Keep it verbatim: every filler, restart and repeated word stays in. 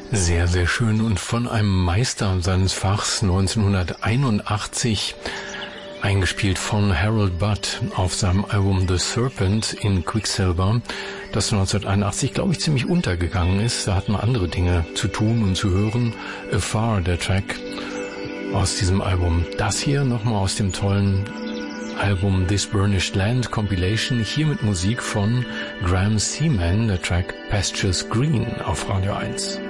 Sehr, sehr schön und von einem Meister seines Fachs neunzehnhunderteinundachtzig, eingespielt von Harold Budd auf seinem Album The Serpent in Quicksilver, das neunzehnhunderteinundachtzig, glaube ich, ziemlich untergegangen ist. Da hatten wir andere Dinge zu tun und zu hören. Afar, der Track aus diesem Album. Das hier nochmal aus dem tollen Album This Burnished Land Compilation, hier mit Musik von Graham Seaman, der Track Pastures Green auf Radio eins.